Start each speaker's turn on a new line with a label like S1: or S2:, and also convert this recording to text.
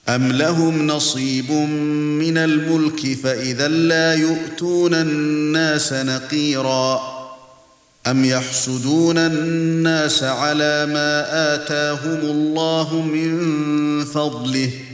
S1: أَمْ لَهُمْ نَصِيبٌ مِنَ الْمُلْكِ فَإِذًا لَّا يُؤْتُونَ النَّاسَ نَقِيرًا أَمْ يَحْسُدُونَ النَّاسَ عَلَى مَا آتَاهُمُ اللَّهُ مِن فَضْلِهِ